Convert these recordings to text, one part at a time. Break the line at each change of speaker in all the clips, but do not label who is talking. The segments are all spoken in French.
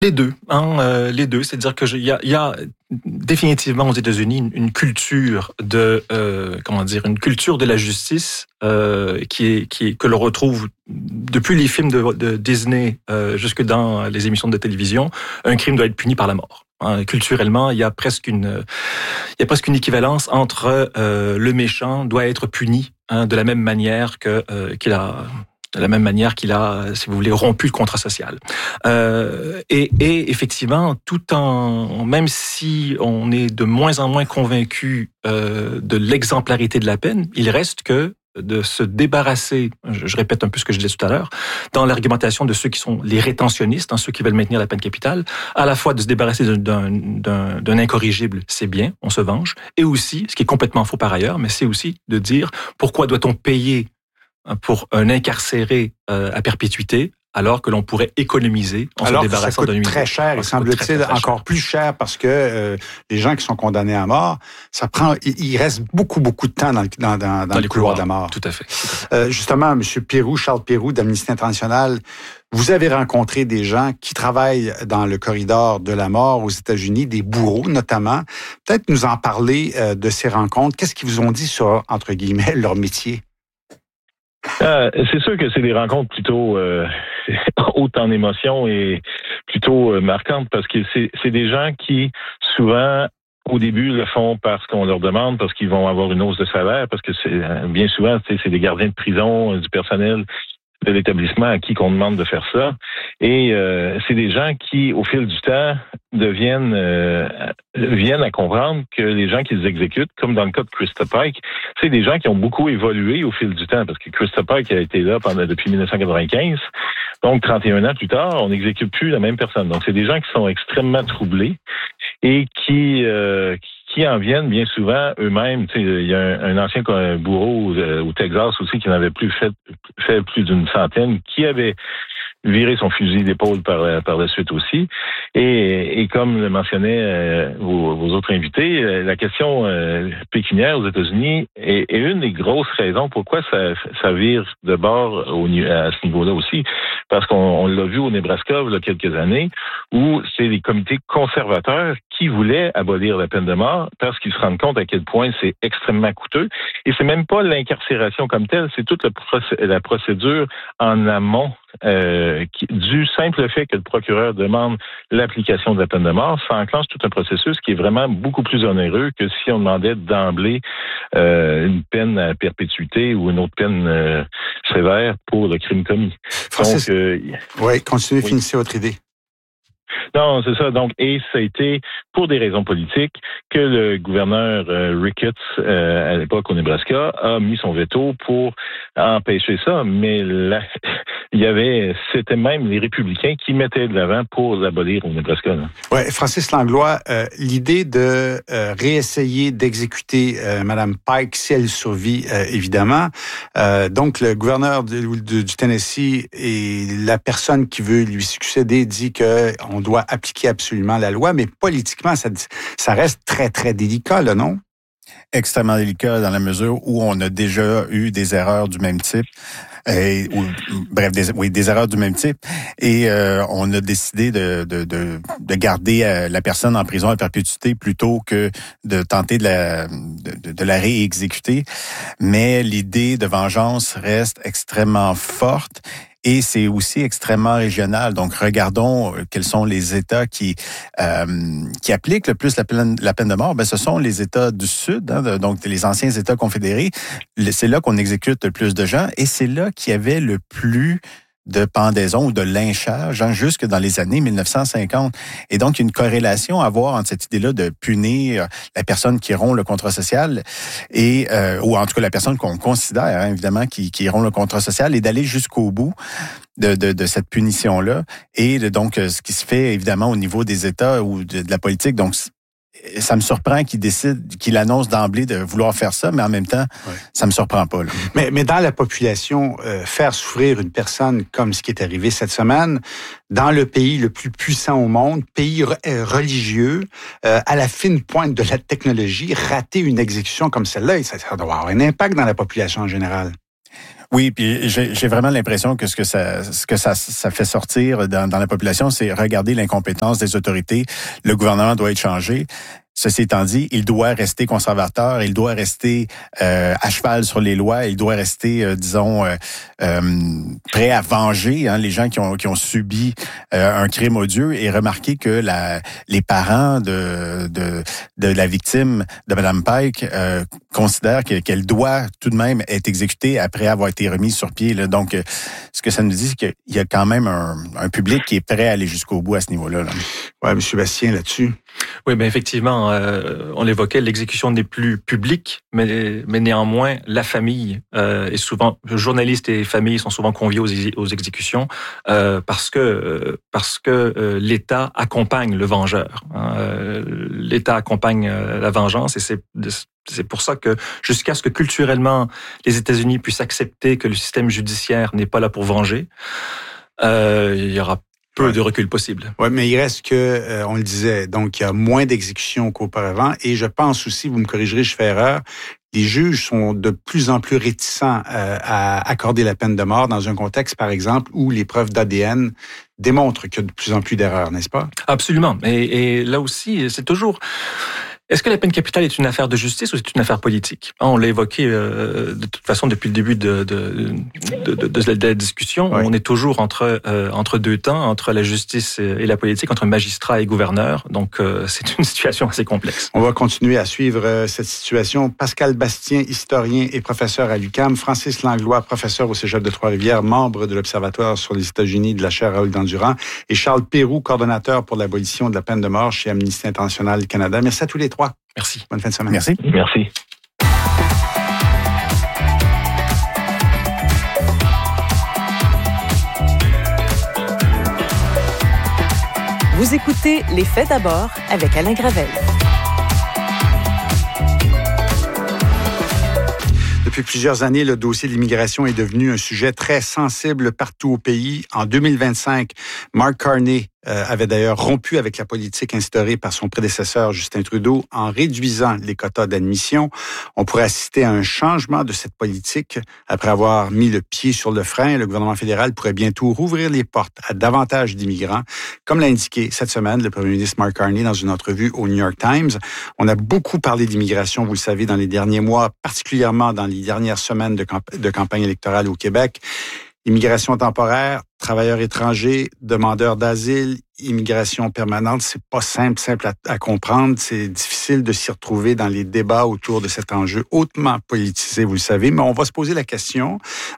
Les deux, les deux. C'est-à-dire que il y a définitivement aux États-Unis une culture de une culture de la justice que l'on retrouve depuis les films de Disney jusque dans les émissions de télévision. Un crime doit être puni par la mort. Culturellement, il y a presque une équivalence entre le méchant doit être puni de la même manière qu'il a, si vous voulez, rompu le contrat social. Et effectivement, même si on est de moins en moins convaincu de l'exemplarité de la peine, il reste que de se débarrasser, je répète un peu ce que je disais tout à l'heure, dans l'argumentation de ceux qui sont les rétentionnistes, ceux qui veulent maintenir la peine capitale, à la fois de se débarrasser d'un incorrigible, c'est bien, on se venge, et aussi, ce qui est complètement faux par ailleurs, mais c'est aussi de dire pourquoi doit-on payer pour un incarcéré à perpétuité, alors que l'on pourrait économiser en se débarrassant d'un
très cher, et semble-t-il encore plus cher parce que les gens qui sont condamnés à mort, il reste beaucoup de temps dans le couloir de la mort.
Tout à fait.
Justement, M. Pérou, Charles Pérou d'Amnesty International, vous avez rencontré des gens qui travaillent dans le corridor de la mort aux États-Unis, des bourreaux notamment. Peut-être nous en parler de ces rencontres. Qu'est-ce qu'ils vous ont dit sur, entre guillemets, leur métier?
C'est sûr que c'est des rencontres plutôt hautes en émotions et plutôt marquantes parce que c'est des gens qui, souvent, au début, le font parce qu'on leur demande, parce qu'ils vont avoir une hausse de salaire, parce que bien souvent, c'est des gardiens de prison, du personnel de l'établissement à qui qu'on demande de faire ça. Et c'est des gens qui, au fil du temps, viennent à comprendre que les gens qui les exécutent, comme dans le cas de Christa Pike, c'est des gens qui ont beaucoup évolué au fil du temps, parce que Christa Pike a été là depuis 1995. Donc, 31 ans plus tard, on n'exécute plus la même personne. Donc, c'est des gens qui sont extrêmement troublés et qui en viennent bien souvent eux-mêmes. Tu sais, il y a un ancien bourreau au Texas aussi qui en avait fait plus d'une centaine, qui avait viré son fusil d'épaule par la suite aussi. Et comme le mentionnaient vos autres invités, la question pécuniaire aux États-Unis est une des grosses raisons pourquoi ça vire de bord à ce niveau-là aussi. Parce qu'on l'a vu au Nebraska il y a quelques années, où c'est les comités conservateurs qui voulaient abolir la peine de mort parce qu'ils se rendent compte à quel point c'est extrêmement coûteux. Et c'est même pas l'incarcération comme telle, c'est toute la procédure en amont du simple fait que le procureur demande l'application de la peine de mort, ça enclenche tout un processus qui est vraiment beaucoup plus onéreux que si on demandait d'emblée une peine à perpétuité ou une autre peine sévère pour le crime commis.
Francis, continuez, finissez votre idée.
Non, c'est ça. Donc, et ça a été pour des raisons politiques que le gouverneur Ricketts, à l'époque au Nebraska, a mis son veto pour empêcher ça. Mais là, c'était même les républicains qui mettaient de l'avant pour l'abolir au Nebraska.
Oui, Francis Langlois, l'idée de réessayer d'exécuter Mme Pike si elle survit, évidemment. Donc, le gouverneur du Tennessee et la personne qui veut lui succéder dit qu'on doit appliquer absolument la loi, mais politiquement, ça reste très, très délicat, là, non?
Extrêmement délicat dans la mesure où on a déjà eu des erreurs du même type. Des erreurs du même type. Et on a décidé de garder la personne en prison à perpétuité plutôt que de tenter de la réexécuter. Mais l'idée de vengeance reste extrêmement forte. Et c'est aussi extrêmement régional. Donc, regardons quels sont les États qui appliquent le plus la peine de mort. Ce sont les États du Sud, donc les anciens États confédérés. C'est là qu'on exécute le plus de gens et c'est là qu'il y avait le plus de pendaison ou de lynchage jusque dans les années 1950. Et donc, il y a une corrélation à voir entre cette idée-là de punir la personne qui rompt le contrat social et ou en tout cas la personne qu'on considère, évidemment, qui rompt le contrat social et d'aller jusqu'au bout de cette punition-là. Et donc, ce qui se fait, évidemment, au niveau des États ou de la politique. Donc, ça me surprend qu'il annonce d'emblée de vouloir faire ça, mais en même temps, ça me surprend pas. Là.
Mais dans la population, faire souffrir une personne comme ce qui est arrivé cette semaine, dans le pays le plus puissant au monde, pays religieux, à la fine pointe de la technologie, rater une exécution comme celle-là, ça doit avoir un impact dans la population en général.
Oui, puis j'ai vraiment l'impression que ce que ça fait sortir dans la population, c'est regarder l'incompétence des autorités. Le gouvernement doit être changé. Ceci étant dit, il doit rester conservateur, il doit rester à cheval sur les lois, il doit rester, prêt à venger les gens qui ont subi un crime odieux, et remarquer que les parents de la victime de Mme Pike considèrent qu'elle doit tout de même être exécutée après avoir été remise sur pied. Là. Donc, ce que ça nous dit, c'est qu'il y a quand même un public qui est prêt à aller jusqu'au bout à ce niveau-là. Là.
Ouais, M. Bastien, là-dessus.
Oui, mais effectivement, on l'évoquait, l'exécution n'est plus publique, mais néanmoins, la famille est souvent, journalistes et familles sont souvent conviés aux exécutions parce que l'État accompagne le vengeur. L'État accompagne la vengeance, et c'est pour ça que jusqu'à ce que culturellement les États-Unis puissent accepter que le système judiciaire n'est pas là pour venger, il y aura peu de recul possible.
Oui, mais il reste que, on le disait, donc il y a moins d'exécutions qu'auparavant, et je pense aussi, vous me corrigerez, je fais erreur, les juges sont de plus en plus réticents à accorder la peine de mort dans un contexte, par exemple, où les preuves d'ADN démontrent qu'il y a de plus en plus d'erreurs, n'est-ce pas?
Absolument. Et là aussi, c'est toujours... Est-ce que la peine capitale est une affaire de justice ou c'est une affaire politique? On l'a évoqué de toute façon depuis le début de la discussion. Oui. On est toujours entre deux temps, entre la justice et la politique, entre magistrat et gouverneur. Donc, c'est une situation assez complexe.
On va continuer à suivre cette situation. Pascal Bastien, historien et professeur à l'UQAM. Francis Langlois, professeur au Cégep de Trois-Rivières, membre de l'Observatoire sur les États-Unis de la chaire Raoul Dandurand. Et Charles Pérou, coordonnateur pour l'abolition de la peine de mort chez Amnesty International Canada. Merci à tous les trois.
Merci.
Bonne fin de semaine.
Merci.
Merci.
Vous écoutez Les Faits d'abord avec Alain Gravel.
Depuis plusieurs années, le dossier de l'immigration est devenu un sujet très sensible partout au pays. En 2025, Mark Carney avait d'ailleurs rompu avec la politique instaurée par son prédécesseur Justin Trudeau en réduisant les quotas d'admission. On pourrait assister à un changement de cette politique. Après avoir mis le pied sur le frein, le gouvernement fédéral pourrait bientôt rouvrir les portes à davantage d'immigrants, comme l'a indiqué cette semaine le premier ministre Mark Carney dans une entrevue au New York Times. On a beaucoup parlé d'immigration, vous le savez, dans les derniers mois, particulièrement dans les dernières semaines de campagne électorale au Québec. Immigration temporaire, travailleurs étrangers, demandeurs d'asile, immigration permanente, c'est pas simple à comprendre. C'est difficile de s'y retrouver dans les débats autour de cet enjeu hautement politisé, vous le savez. Mais on se pose la question,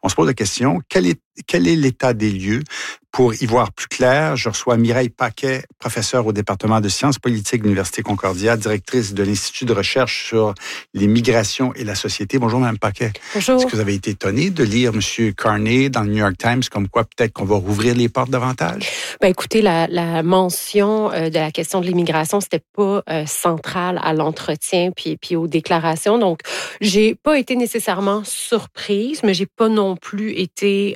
quel est l'état des lieux? Pour y voir plus clair, je reçois Mireille Paquet, professeure au département de sciences politiques de l'Université Concordia, directrice de l'Institut de recherche sur les migrations et la société. Bonjour, Mme Paquet.
Bonjour.
Est-ce que vous avez été étonnée de lire M. Carney dans le New York Times, comme quoi peut-être qu'on va rouvrir les portes davantage?
Ben, écoutez, la mention de la question de l'immigration, c'était pas central à l'entretien puis aux déclarations. Donc, j'ai pas été nécessairement surprise, mais j'ai pas non plus été...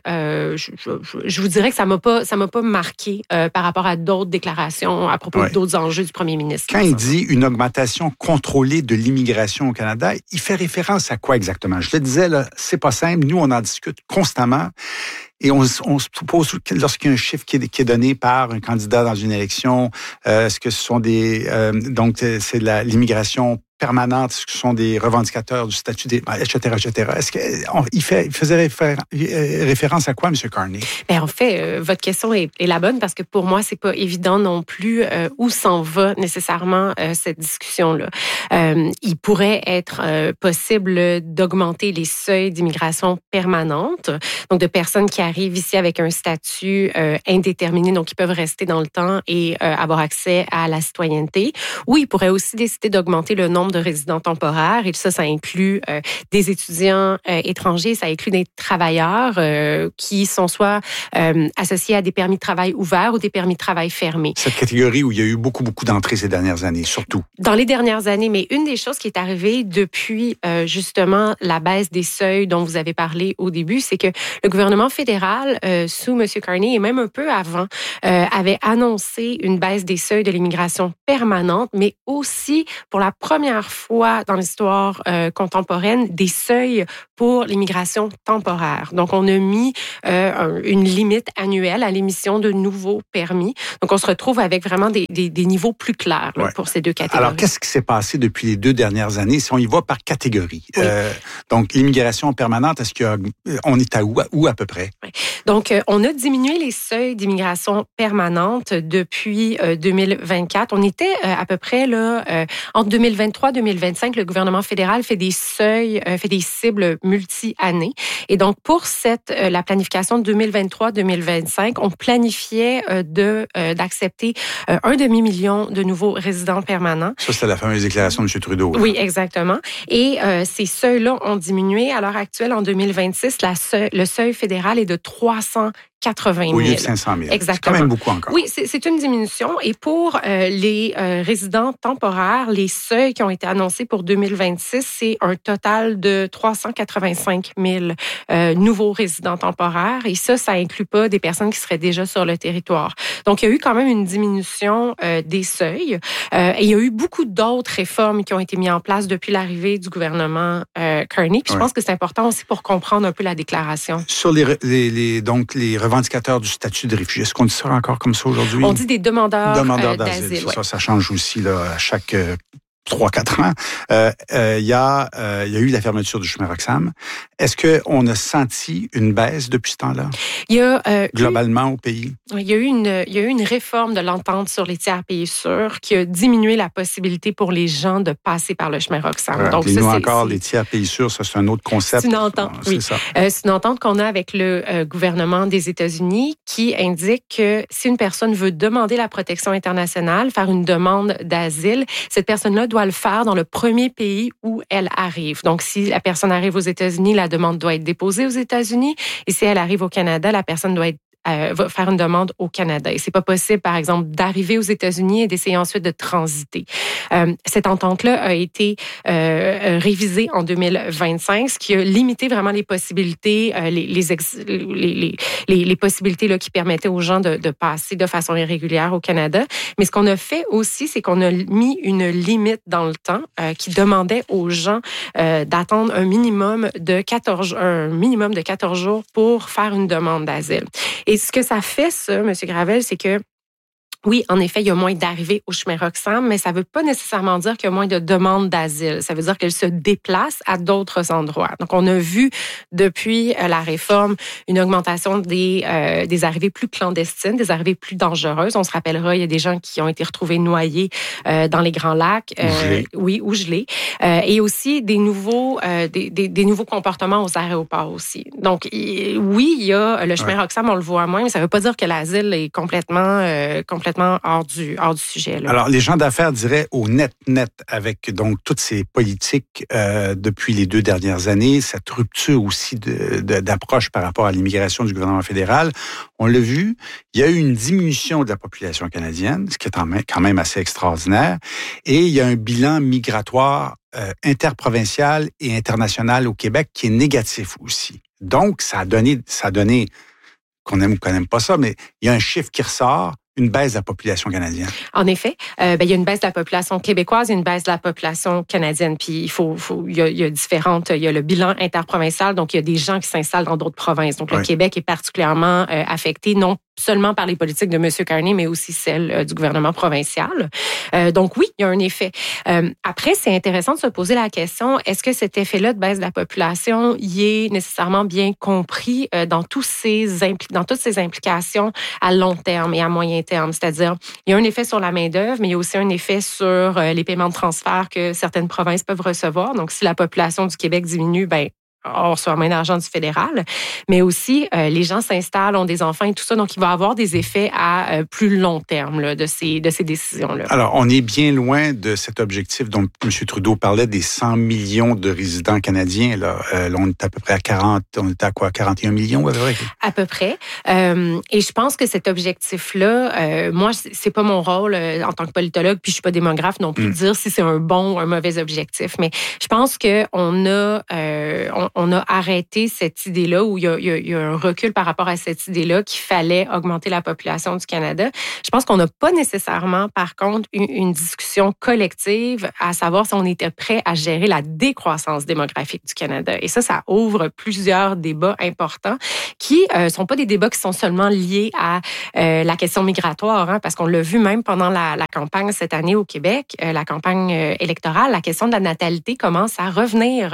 je vous dirais que ça m'a pas marqué par rapport à d'autres déclarations à propos d'autres enjeux du premier ministre.
Quand il dit une augmentation contrôlée de l'immigration au Canada, il fait référence à quoi exactement? Je le disais, là, c'est pas simple. Nous, on en discute constamment. Et on se pose, lorsqu'il y a un chiffre qui est donné par un candidat dans une élection, est-ce que ce sont donc c'est l'immigration permanente, est-ce que ce sont des revendicateurs du statut des... etc., etc. Est-ce qu'il faisait référence à quoi, M. Carney?
Bien, en fait, votre question est la bonne parce que pour moi, c'est pas évident non plus où s'en va nécessairement cette discussion-là. Il pourrait être possible d'augmenter les seuils d'immigration permanente, donc de personnes qui arrivent ici avec un statut indéterminé, donc qui peuvent rester dans le temps et avoir accès à la citoyenneté. Ou il pourrait aussi décider d'augmenter le nombre de résidents temporaires, et ça inclut des étudiants étrangers, ça inclut des travailleurs qui sont soit associés à des permis de travail ouverts ou des permis de travail fermés.
Cette catégorie où il y a eu beaucoup d'entrées ces dernières années, surtout.
Dans les dernières années, mais une des choses qui est arrivée depuis justement la baisse des seuils dont vous avez parlé au début, c'est que le gouvernement fédéral, sous M. Carney, et même un peu avant, avait annoncé une baisse des seuils de l'immigration permanente, mais aussi, pour la première première fois dans l'histoire contemporaine des seuils pour l'immigration temporaire. Donc, on a mis une limite annuelle à l'émission de nouveaux permis. Donc, on se retrouve avec vraiment des niveaux plus clairs là, pour ces deux catégories.
Alors, qu'est-ce qui s'est passé depuis les 2 dernières années, si on y va par catégorie? Oui. Donc, l'immigration permanente, on est à où à peu près?
Oui. Donc, on a diminué les seuils d'immigration permanente depuis 2024. On était à peu près là entre 2023 et 2025, le gouvernement fédéral fait des seuils, fait des cibles multi-années. Et donc, pour la planification de 2023-2025, on planifiait d'accepter 1,5 million de nouveaux résidents permanents.
Ça, c'était la fameuse déclaration de M. Trudeau.
Oui, exactement. Et ces seuils-là ont diminué. À l'heure actuelle, en 2026, le seuil fédéral est de 380 000.
Au lieu de 500 000.
Exactement.
C'est quand même beaucoup encore.
Oui, c'est une diminution. Et pour les résidents temporaires, les seuils qui ont été annoncés pour 2026, c'est un total de 385 000 nouveaux résidents temporaires. Et ça inclut pas des personnes qui seraient déjà sur le territoire. Donc, il y a eu quand même une diminution des seuils. Et il y a eu beaucoup d'autres réformes qui ont été mises en place depuis l'arrivée du gouvernement Carney. Puis je pense que c'est important aussi pour comprendre un peu la déclaration.
Sur les revendicateurs du statut de réfugié, est-ce qu'on dit ça encore comme ça aujourd'hui?
On dit des demandeurs d'asile.
Ouais. Ça change aussi là, à chaque 3-4 ans. Il y a eu la fermeture du chemin Roxham. Est-ce qu'on a senti une baisse depuis ce temps-là?
Il y a,
globalement au pays?
Il y a eu une réforme de l'entente sur les tiers pays sûrs qui a diminué la possibilité pour les gens de passer par le chemin Roxham.
Donc, les tiers pays sûrs, ça, c'est un autre concept.
C'est une entente, oui. C'est ça. C'est une entente qu'on a avec le gouvernement des États-Unis qui indique que si une personne veut demander la protection internationale, faire une demande d'asile, cette personne-là doit le faire dans le premier pays où elle arrive. Donc, si la personne arrive aux États-Unis, la demande doit être déposée aux États-Unis. Et si elle arrive au Canada, la personne doit va faire une demande au Canada. Et c'est pas possible, par exemple, d'arriver aux États-Unis et d'essayer ensuite de transiter. Cette entente-là a été révisée en 2025, ce qui a limité vraiment les possibilités, les possibilités là, qui permettaient aux gens de passer de façon irrégulière au Canada. Mais ce qu'on a fait aussi, c'est qu'on a mis une limite dans le temps qui demandait aux gens d'attendre un minimum de 14 jours pour faire une demande d'asile. Et ce que ça fait, ça, M. Gravel, c'est que oui, en effet, il y a moins d'arrivées au chemin Roxham, mais ça ne veut pas nécessairement dire qu'il y a moins de demandes d'asile. Ça veut dire qu'elles se déplacent à d'autres endroits. Donc, on a vu depuis la réforme une augmentation des arrivées plus clandestines, des arrivées plus dangereuses. On se rappellera, il y a des gens qui ont été retrouvés noyés dans les Grands Lacs, ou gelés, et aussi des nouveaux comportements aux aéroports aussi. Donc, oui, il y a le chemin Roxham, on le voit moins, mais ça ne veut pas dire que l'asile est complètement hors du sujet. Là.
Alors, les gens d'affaires diraient au net avec donc toutes ces politiques depuis les 2 dernières années, cette rupture aussi d'approche par rapport à l'immigration du gouvernement fédéral. On l'a vu, il y a eu une diminution de la population canadienne, ce qui est quand même assez extraordinaire, et il y a un bilan migratoire interprovincial et international au Québec qui est négatif aussi. Donc, ça a donné qu'on aime ou qu'on n'aime pas ça, mais il y a un chiffre qui ressort, une baisse de la population canadienne.
En effet, il y a une baisse de la population québécoise et une baisse de la population canadienne. Puis il y a différentes. Il y a le bilan interprovincial, donc il y a des gens qui s'installent dans d'autres provinces. Donc le Québec est particulièrement affecté, non seulement par les politiques de M. Carney, mais aussi celles du gouvernement provincial. Donc oui, il y a un effet. Après, c'est intéressant de se poser la question, est-ce que cet effet-là de baisse de la population y est nécessairement bien compris dans toutes ces implications à long terme et à moyen terme? C'est-à-dire, il y a un effet sur la main-d'œuvre, mais il y a aussi un effet sur les paiements de transfert que certaines provinces peuvent recevoir. Donc, si la population du Québec diminue, on reçoit moins d'argent du fédéral, mais aussi les gens s'installent, ont des enfants et tout ça, donc il va y avoir des effets à plus long terme là, de ces décisions-là.
Alors, on est bien loin de cet objectif dont M. Trudeau parlait des 100 millions de résidents canadiens. Là, on est à peu près à 41 millions?
À peu près. Et je pense que cet objectif-là, moi, c'est pas mon rôle en tant que politologue, puis je suis pas démographe non plus, de dire si c'est un bon ou un mauvais objectif, mais je pense qu'on a on a arrêté cette idée-là, où il y a un recul par rapport à cette idée-là qu'il fallait augmenter la population du Canada. Je pense qu'on n'a pas nécessairement, par contre, une discussion collective à savoir si on était prêt à gérer la décroissance démographique du Canada. Et ça ouvre plusieurs débats importants qui sont pas des débats qui sont seulement liés à la question migratoire, hein, parce qu'on l'a vu même pendant la campagne cette année au Québec, la campagne électorale, la question de la natalité commence à revenir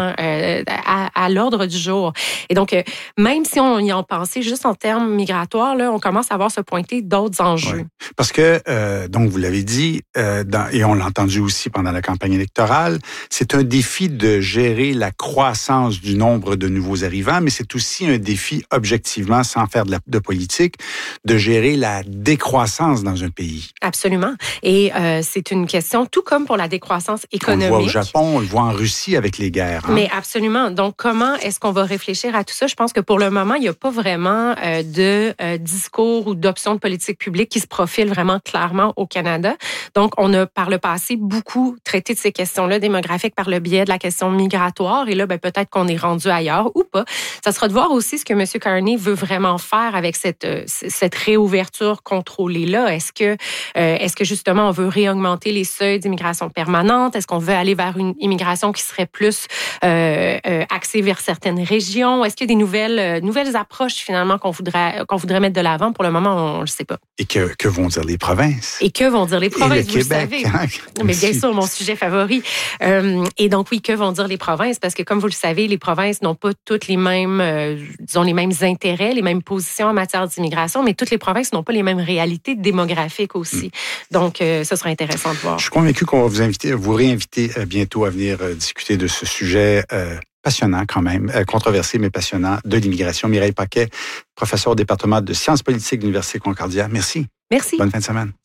à l'ordre du jour. Et donc, même si on y en pensait juste en termes migratoires, là, on commence à voir se pointer d'autres enjeux.
Ouais. Parce que, donc, vous l'avez dit, et on l'a entendu aussi pendant la campagne électorale, c'est un défi de gérer la croissance du nombre de nouveaux arrivants, mais c'est aussi un défi, objectivement, sans faire de politique, de gérer la décroissance dans un pays.
Absolument. Et c'est une question, tout comme pour la décroissance économique.
On le voit au Japon, on le voit en Russie avec les guerres. Hein?
Mais absolument. Donc, comment est-ce qu'on va réfléchir à tout ça? Je pense que pour le moment, il n'y a pas vraiment de discours ou d'options de politique publique qui se profilent vraiment clairement au Canada. Donc, on a par le passé beaucoup traité de ces questions-là démographiques par le biais de la question migratoire. Et là, peut-être qu'on est rendu ailleurs ou pas. Ça sera de voir aussi ce que M. Carney veut vraiment faire avec cette réouverture contrôlée-là. Est-ce que justement, on veut réaugmenter les seuils d'immigration permanente? Est-ce qu'on veut aller vers une immigration qui serait plus axée vers certaines régions? Est-ce qu'il y a des nouvelles approches, finalement, qu'on voudrait mettre de l'avant? Pour le moment, on ne le sait pas.
Et que vont dire les provinces?
Et que vont dire les provinces,
et le Québec,
le savez. Mais bien sûr, mon sujet favori. Et donc, oui, que vont dire les provinces? Parce que, comme vous le savez, les provinces n'ont pas toutes les mêmes, les mêmes intérêts, les mêmes positions en matière d'immigration, mais toutes les provinces n'ont pas les mêmes réalités démographiques aussi. Donc, ce sera intéressant de voir.
Je suis convaincu qu'on va vous réinviter bientôt à venir discuter de ce sujet passionnant quand même, controversé mais passionnant, de l'immigration. Mireille Paquet, professeure au département de sciences politiques de l'Université Concordia. Merci.
Merci.
Bonne fin de semaine.